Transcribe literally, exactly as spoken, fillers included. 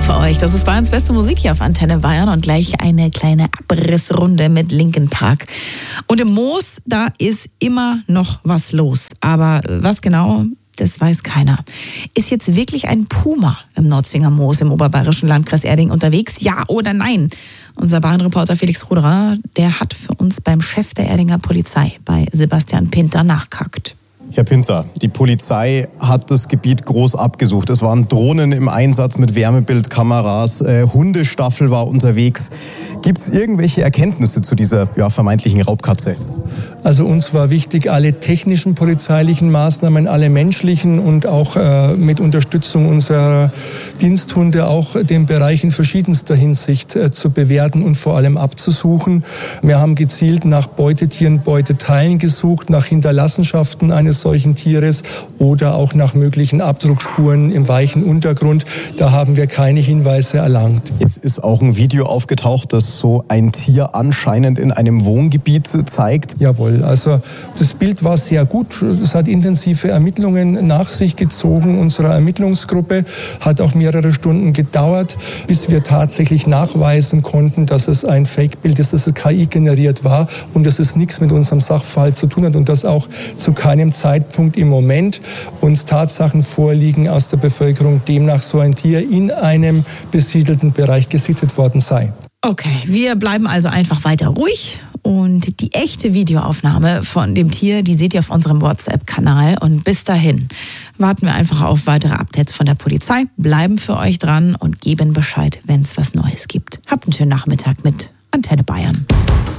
für euch. Das ist Bayerns beste Musik hier auf Antenne Bayern und gleich eine kleine Abrissrunde mit Linkin Park. Und im Moos, da ist immer noch was los. Aber was genau, das weiß keiner. Ist jetzt wirklich ein Puma im Nordzinger Moos im oberbayerischen Landkreis Erding unterwegs? Ja oder nein? Unser Bayern-Reporter Felix Ruderer, der hat für uns beim Chef der Erdinger Polizei, bei Sebastian Pinter, nachgehakt. Herr Pinter, die Polizei hat das Gebiet groß abgesucht. Es waren Drohnen im Einsatz mit Wärmebildkameras, äh, Hundestaffel war unterwegs. Gibt es irgendwelche Erkenntnisse zu dieser ja, vermeintlichen Raubkatze? Also uns war wichtig, alle technischen polizeilichen Maßnahmen, alle menschlichen und auch äh, mit Unterstützung unserer Diensthunde auch den Bereich in verschiedenster Hinsicht äh, zu bewerten und vor allem abzusuchen. Wir haben gezielt nach Beutetieren, Beuteteilen gesucht, nach Hinterlassenschaften eines solchen Tieres oder auch nach möglichen Abdruckspuren im weichen Untergrund. Da haben wir keine Hinweise erlangt. Jetzt ist auch ein Video aufgetaucht, das so ein Tier anscheinend in einem Wohngebiet zeigt. Jawohl, also das Bild war sehr gut. Es hat intensive Ermittlungen nach sich gezogen. Unsere Ermittlungsgruppe hat auch mehrere Stunden gedauert, bis wir tatsächlich nachweisen konnten, dass es ein Fake-Bild ist, dass es K I generiert war und dass es nichts mit unserem Sachverhalt zu tun hat und dass auch zu keinem Zeitpunkt im Moment uns Tatsachen vorliegen aus der Bevölkerung, demnach so ein Tier in einem besiedelten Bereich gesichtet worden sei. Okay, wir bleiben also einfach weiter ruhig. Und die echte Videoaufnahme von dem Tier, die seht ihr auf unserem WhatsApp-Kanal. Und bis dahin warten wir einfach auf weitere Updates von der Polizei, bleiben für euch dran und geben Bescheid, wenn es was Neues gibt. Habt einen schönen Nachmittag mit Antenne Bayern.